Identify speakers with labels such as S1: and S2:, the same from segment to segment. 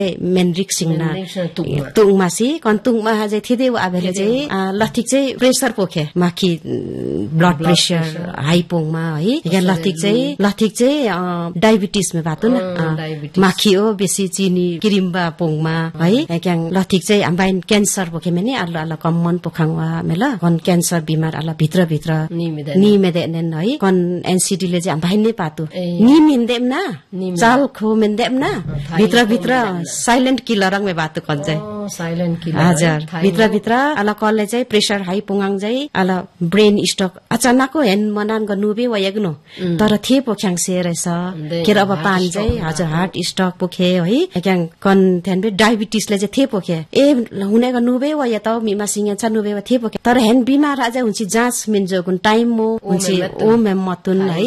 S1: मेन्ड्रिक सिंगना तुङमा C कन तुङमा चाहिँ थिदे आबेले चाहिँ लथिक चाहिँ प्रेसर पोखे माखी ब्लड प्रेसर हाई पोङमा है यहाँ लथिक चाहिँ डायबिटिसमा बातो न माखी हो बेसी चिनी क्रिमबा पोङमा है यहाँ लथिक चाहिँ हामीबाइन क्यान्सर पोखे मेनी अल्ल कम्मन पोखाङवा मेला कन क्यान्सर बिमार अल्ल भित्र निमेदेन है कन एनसीडी ले चाहिँ हामीबाइन नै पातो निमिन्देम ना चाल खो मिन्देम ना भित्र साइलेन्ट किलरङ में बात कन चाहिँ
S2: साइलेन्ट किलर
S1: हजुर भित्र अल कलले चाहिँ प्रेसर हाई पुङाङ चाहिँ अल ब्रेन स्ट्रोक अचानक हेन मनान गर्नुबे वयग्नो तर थे पोख्याङ से रहेछ के अब पान चाहिँ हजुर हार्ट स्ट्रोक पोखे है क्याङ कन थ्यान बे डायबिटिसले चाहिँ थे पोखे ए हुने गर्नुबे वय त मिमा सिंह छ नुबे थे पोखे तर हेन बिमार आज हुन्छ जाँच मिन्जो गुन टाइम मो हुन्छ ओ मेम मतुन है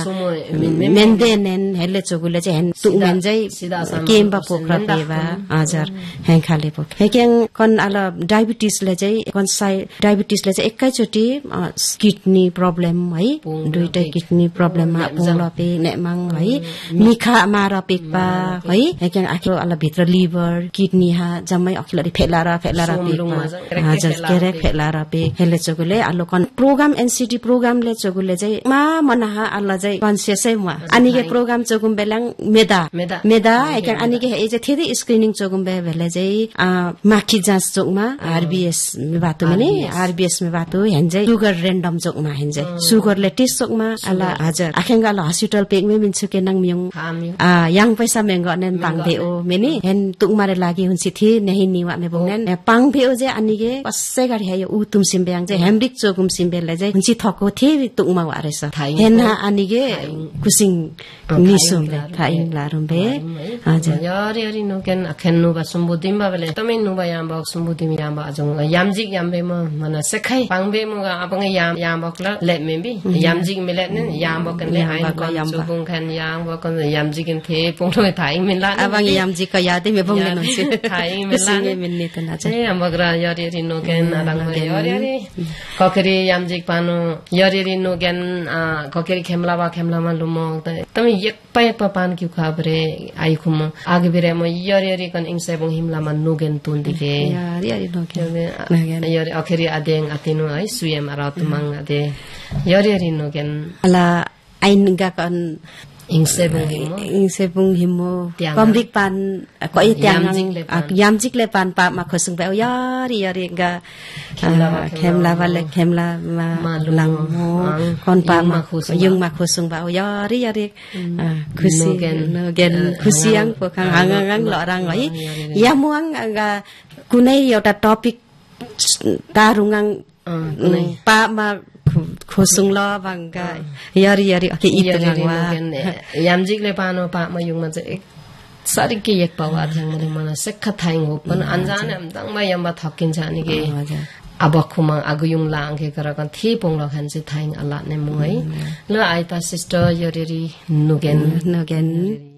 S1: मेन्देनेन हेले चोगुले चाहिँ हेन तुङमेन चाहिँ केमबा पोखरा पेवा हजुर हेन खाले पोखे हेक्याङ कन अल डायबिटिसले चाहिँ एकैचोटी किडनी प्रब्लम है दुईटै किडनी प्रब्लममा पोलपे नेमाङ है मिखा मार पेकपा है हेक्याङ आखिर अल भित्र लिभर किडनी हा जम्मै अखिलरी फेलार पेकपा हजुर केरे फेलार पे हेले चोगुले अल कन प्रोग्राम एनसीटी प्रोग्रामले चोगुले चाहिँ मा मनाहा अल चाहिँ कन्सियसै म अनिगे प्रोग्राम चोगुम बेलाङ मेदा हेक्याङ अनिगे ए चाहिँ थेरै स्क्रिनिङ चोगुम बेले चाहिँ माखी जाँच चोकमा आरबीएस में बातो में आरबीएस में बातो हेन्जे सुगर रेन्डम चोकमा हेन्जे सुगरले टेस्ट चोकमा अला हजुर आखेंगा अला हस्पिटल पेक में मिन्छु के नङ म्यङ yang पैसा मेंग नेन पाङ भेओ मेनी हेन तुकमारे लागि हुन्सी थे नहीं निवा में बुङनेन पाङ भेओ जे अनिगे कसै गरी हे उ तुम सिम्बेङ जे हेमरिक चोकुम सिम्बेले जे हुन्सी थको थे तुकमा वारेछ हेन अनिगे कुसिङ निसुमले थाइङ लारुम्बे हजुर
S2: यारी नो केन अखेन्नु बा सम्बुदिमबा बेले तमै नुबा याम्बा सम्बुदिम याम्बा अजङ यामजिक याम्बे म मना सेखै पाङबे म अपङ यामबकला लेमेबी यामजिक मिले ने यामबकन ले आइ चोकुङ खान यामबकन यामजिकिन थे पोङलो थाइङ मिला
S1: अबङ यामजिक का यादे मे बङले नसे
S2: थाइङ मिला ने मिन्ने त ना चाहिँ अमगरा यारी नो केन अदङ यारी ककरी यामजिक पानो यारी नो केन ककरी खेमलामा लुमो तमै एक पाय पान कि खाबरे आइ खुम आगे बेरे म यारी कन इंसे बङ हिमलामा नुगेन तुन्दिके
S1: यारी नो केन
S2: यारी अखेरी आदेङ आतिनु है सुयम रातमाङ आदे यारी नो केन
S1: अला आइनगा कन
S2: इंसे
S1: बुङ हिमो कमरिक पान कोइ त्याङ यामजिकले पान पा मा खसुङ बे यारी गा खेमला मा लङमो कोन पा मा युङ मा खसुङ बा यारी खुसी गेन खुसियाङ पोखाङ हाङाङ लराङ है यामुङ गा कुनै एउटा टपिक तारुङाङ पा मा खोसुङला बंगा यारी अके इतङवा
S2: यामजिकले पानो पा म युङमा चाहिँ सरिके एक पावा थङले मलाई सेख थाइङ हो पण अनजान हमदङमा यम्बा थकिन्छ अनि के अब खुमा आगुयुङ लाङके करकन थे पोङला खान चाहिँ थाइङ अल्लाह ने मुइ ल आइता सिस्टर यारी नुगेन